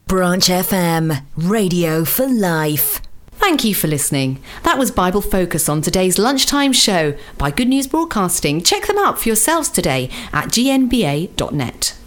Branch FM, radio for life. Thank you for listening. That was Bible Focus on today's lunchtime show by Good News Broadcasting. Check them out for yourselves today at gnba.net.